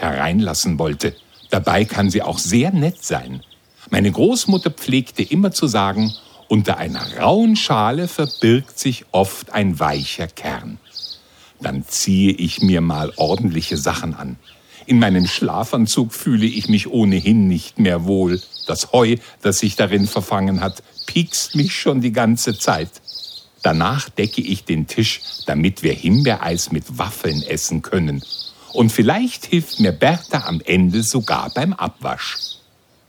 hereinlassen wollte. Dabei kann sie auch sehr nett sein. Meine Großmutter pflegte immer zu sagen, unter einer rauen Schale verbirgt sich oft ein weicher Kern. Dann ziehe ich mir mal ordentliche Sachen an. In meinem Schlafanzug fühle ich mich ohnehin nicht mehr wohl. Das Heu, das sich darin verfangen hat, piekst mich schon die ganze Zeit. Danach decke ich den Tisch, damit wir Himbeereis mit Waffeln essen können. Und vielleicht hilft mir Bertha am Ende sogar beim Abwasch.